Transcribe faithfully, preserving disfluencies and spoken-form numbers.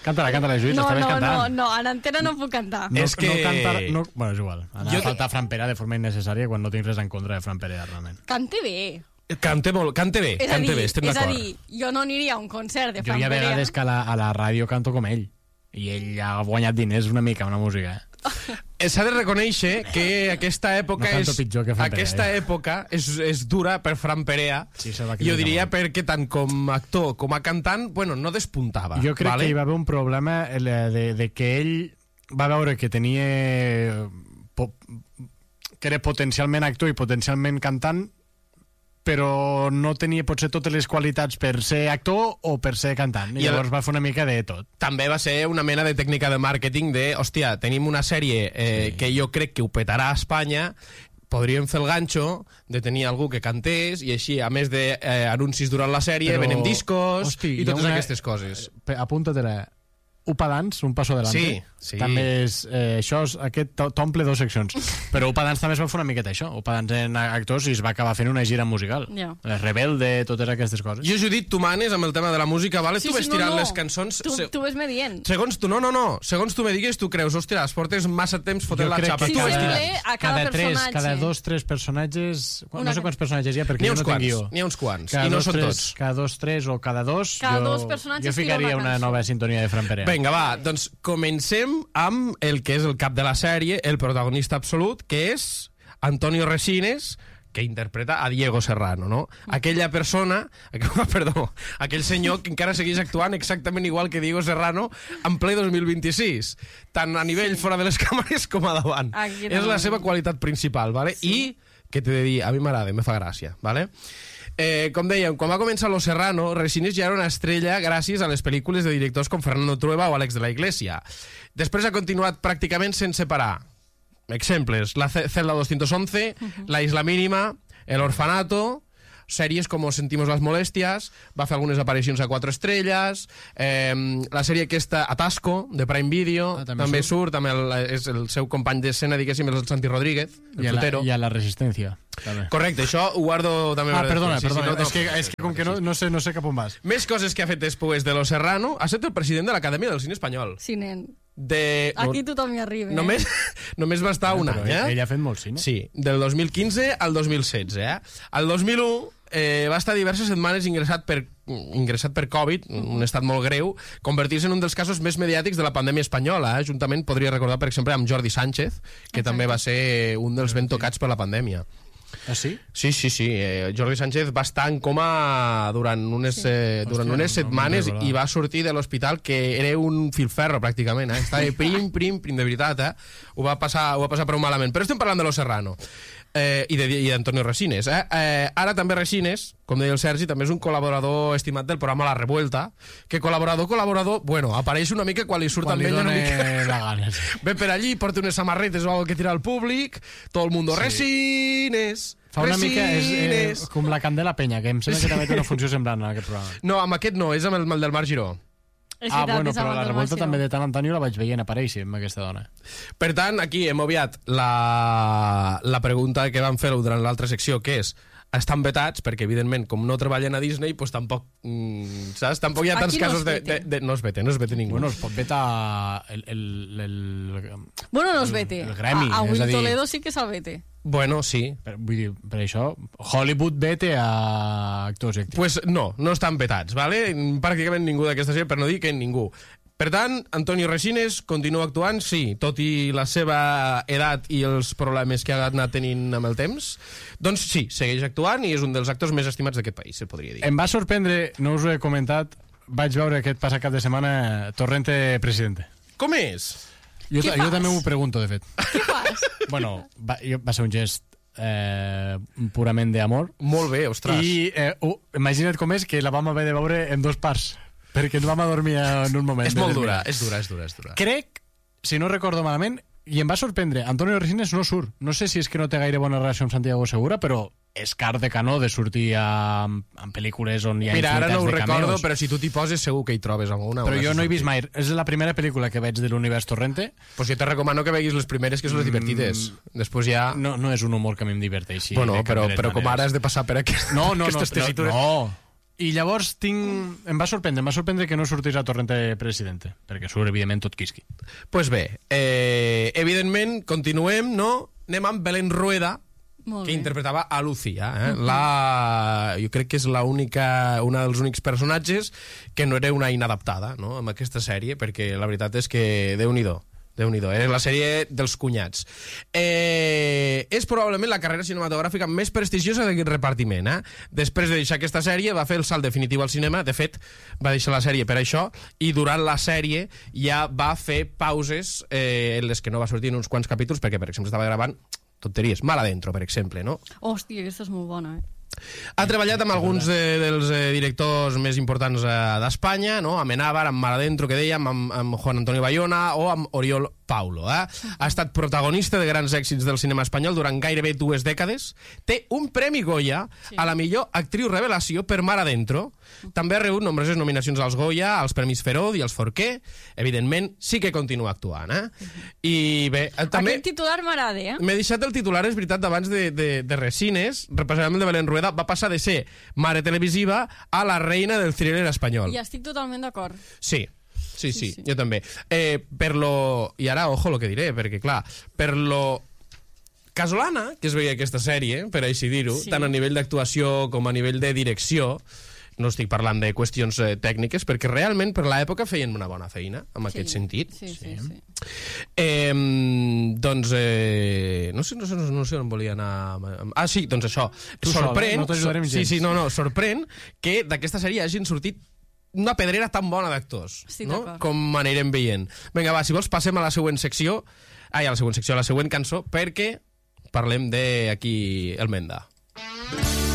Canta-la, canta-la, Lluís, no, estaves no, cantant. No, no, en antena no puc cantar. No, És que... no cantar... No... Bueno, és igual. Anar Jo a faltar Fran Pere de forma innecessària quan no tinc res en contra de Fran Pere, realment. Cante bé. Cante molt, cante bé, És a cante dir, bé, estem és a d'acord. dir, jo no aniria a un concert de Jo Fran hi ha Perea. vegades que a la, a la ràdio canto com ell. I ell ha guanyat diners una mica amb la música. Eh, S'ha de reconèixer que aquesta època No canto és pitjor que Fran Perea, aquesta eh? època és, és dura per Fran Perea. Sí, se'l va jo criticar diria molt. perquè tant com a actor com a cantant, bueno, no despuntava. Jo crec vale? que hi va haver un problema el de, de que ell va veure que tenia... Po, que era potencialment actor i potencialment cantant, però no tenia potser totes les qualitats per ser actor o per ser cantant. I I llavors va fer una mica de tot. També va ser una mena de tècnica de màrqueting de, hòstia, tenim una sèrie eh, sí. que jo crec que ho petarà a Espanya, podríem fer el ganxo de tenir algú que cantés i així, a més d'anuncis eh, durant la sèrie, Però, venem discos hosti, i totes una... aquestes coses. Eh, Apunta-te-la. Upa Dance, un passo adelante. Sí, sí. També és, eh, això és, aquest t'omple dos seccions. Però Upa Dance també es va fer una miqueta això. Upa Dance en actors i es va acabar fent una gira musical. Ja. Les Rebelde, totes aquestes coses. Jo, Judit, tu manes amb el tema de la música, vale? Sí, tu ves sí, no, tirant no. les cançons... Tu, se... tu ves-me dient. Segons tu, no, no, no. Segons tu me digues, tu creus, ostres, portes massa temps fotent Jo la crec xapa. que Sí, tu ves cada- tirant. sembla a cada cada, tres, personatge. cada dos, tres personatges... Una No sé ca- quants personatges hi ha, perquè N'hi ha jo uns no tinc quants, guió. n'hi ha uns quants, Cada i no dos, són tres, tots. Cada dos, tres o cada dos... Cada jo, dos personatges jo tira ficaria una una cançó. nova sintonia de Fran Perea. Vinga, va, doncs comencem amb el que és el cap de la sèrie, el protagonista absolut, que és Antonio Resines, que interpreta a Diego Serrano, no? Aquella persona, perdó, aquell senyor que encara segueix actuant exactament igual que Diego Serrano en ple dos mil vint-i-sis, tant a nivell fora de les càmeres com a davant. Aquí És la davant. seva qualitat principal, vale? Sí. I, que t'he de dir, a mi m'agrada, me fa gràcia, vale? Eh, com dèiem, quan va començar Los Serrano, Resines ja era una estrella gràcies a les pel·lícules de directors com Fernando Trueba o Alex de la Iglesia. Després ha continuat pràcticament sense parar. Exemples, la Ce- Celda doscientos once, uh-huh. La Isla Mínima, El Orfanato, sèries com Sentimos las Molestias, va fer algunes aparicions a Quatre Estrelles, eh, la sèrie aquesta Atasco, de Prime Video, Ah, també, també també surt, també el, és el seu company d'escena, diguéssim, és el Santi Rodríguez, el I a, la, frutero. I a la Resistència. També. Correcte, això ho guardo també... Ah, per perdona, després. Sí, perdona. sí, no, no. És, que, és que com que no, no, sé, no sé cap on vas. Més coses que ha fet després de Lo Serrano, ha estat el president de l'Acadèmia del Cine Espanyol. Sí, nen. De... Aquí tothom hi arriba. Només, només va estar un Però any, eh? ell ha fet molt cine. Sí, del dos mil quinze al dos mil setze, eh? Al dos mil u eh, va estar diverses setmanes ingressat per, ingressat per Covid, un estat molt greu, convertir-se en un dels casos més mediàtics de la pandèmia espanyola, eh? Juntament podria recordar, per exemple, amb Jordi Sánchez, que Exacte. també va ser un dels ben tocats per la pandèmia. Ah, sí? Sí, sí, sí. Eh, Jordi Sánchez va estar en coma durant unes, eh, durant Hòstia, unes no- no me'n setmanes recordava. i va sortir de l'hospital que era un filferro, pràcticament. Eh? Estava prim, prim, prim, de veritat. Eh? Ho, va passar, ho va passar prou malament. Però estem parlant de Lo Serrano eh, i de- i d'Antonio Resines. Eh? Eh, ara també Resines, com deia el Sergi, també és un col·laborador estimat del programa La Revuelta, que col·laborador, col·laborador, bueno, apareix una mica quan li surt Quan al li vell una dóna mica... la gana. Sí. Ve per allí, porta unes samarretes o algo que tira al públic, tot el mundo, Resines... Fa una mica és, eh, Resines. com la Candela Penya, que em sembla que també té una funció semblant en aquest programa. No, amb aquest no, és amb el, amb el del Marc Giró. És Ah, veritat, bueno, és però amb la el revolta Dalmàcio. també de tant en tant jo la vaig veient aparèixer amb aquesta dona. Per tant, aquí hem obviat la, la pregunta que vam fer durant l'altra secció, que és, estan vetats, perquè evidentment, com no treballen a Disney, doncs tampoc, mm, saps? Tampoc hi ha tants Aquí no casos es de, vete. de, de... No es vete, no es vete ningú. Bueno, es pot vetar el... el, el, el Bueno, no es vete. el gremi, A, a és a Will dir- Toledo sí que se'l vete. Bueno, sí. per, vull dir, per això, Hollywood vete a actors i actrius. Pues no, no estan vetats, ¿vale? Pràcticament ningú d'aquesta sèrie, per no dir que ningú. Per tant, Antonio Resines continua actuant, sí, tot i la seva edat i els problemes que ha anat tenint amb el temps, doncs sí, segueix actuant i és un dels actors més estimats d'aquest país, se podria dir. Em va sorprendre, no us ho he comentat, vaig veure aquest passat cap de setmana Torrente presidente. Com és? Jo, Què jo fas? també m'ho pregunto, de fet. Què fas? Bueno, va, jo, va ser un gest eh, purament d'amor. Molt bé, ostres. I eh, uh, imagina't com és que la vam haver de veure en dos parts, perquè ens vam adormir en un moment. És molt dura, determinat. és dura, és dura, és dura. Crec, si no recordo malament, i em va sorprendre, Antonio Resines no surt. No sé si és que no té gaire bona relació amb Santiago Segura, però és car de canó de sortir a, en pel·lícules on hi ha Mira, ara no ho infinitats de recordo, cameos. però si tu t'hi poses segur que hi trobes alguna. Però una jo no he vist sortida. mai. És la primera pel·lícula que veig de l'univers Torrente. Pues jo te recomano que veguis les primeres, que són les divertides. Després ja... No, no és un humor que a mi em diverteixi. bueno, de cap però, de les però com maneres. ara has de passar per aquest, No, no, no, aquestes no, tessitures. no. I llavors tinc... Em va sorprendre, em va sorprendre que no sortís a Torrente Presidente, perquè surt, evidentment, tot quisqui. Pues bé, eh, evidentment, continuem, no? Anem amb Belén Rueda, Molt que bé. interpretava a Lucía. Eh? La... Jo crec que és la única, una dels únics personatges que no era una inadaptada, no?, amb aquesta sèrie, perquè la veritat és que Déu-n'hi-do. Déu-n'hi-do, és la sèrie dels cunyats. Eh, és probablement la carrera cinematogràfica més prestigiosa d'aquest repartiment. Eh? Després de deixar aquesta sèrie va fer el salt definitiu al cinema, de fet va deixar la sèrie per això, i durant la sèrie ja va fer pauses eh, en les que no va sortir en uns quants capítols, perquè per exemple estava gravant tonteries, Mal Adentro, per exemple, no? Hòstia, aquesta és molt bona, eh? Ha treballat amb alguns eh, dels eh, directors més importants eh, d'Espanya, no? Amb Enávar, amb Mar Adentro, que dèiem, amb, amb Juan Antonio Bayona o amb Oriol Paulo. Eh? Ha estat protagonista de grans èxits del cinema espanyol durant gairebé dues dècades. Té un Premi Goya Sí. a la millor actriu revelació per Mar Adentro. També ha rebut nombroses nominacions als Goya, als Premis Feroz i als Forqué. Evidentment, sí que continua actuant. Eh? I bé, eh, també... Aquest titular m'agrada, eh? M'he deixat el titular, és veritat, d'abans de, de, de Resines, repassarem el de Belén Rueda, va passar de ser mare televisiva a la reina del thriller espanyol. I estic totalment d'acord. Sí, sí, sí, Sí, sí. jo també. Eh, per lo... I ara, ojo, lo que diré, perquè, clar, per lo casolana que es veia aquesta sèrie, per així dir-ho, Sí. tant a nivell d'actuació com a nivell de direcció, no estic parlant de qüestions eh, tècniques, perquè realment per l'època feien una bona feina, en aquest Sí. sentit. Sí, sí, sí. Eh, doncs, eh, no sé, no sé, no sé on volia anar... Ah, sí, doncs això. Tu sol, sorprèn, eh? No t'ajudarem sí, gens. sí, no, no, sorprèn que d'aquesta sèrie hagin sortit una pedrera tan bona d'actors, Estic no? d'acord. Com anirem veient. Vinga, va, si vols passem a la següent secció, ai, a la següent secció, a la següent cançó, perquè parlem de aquí el Menda.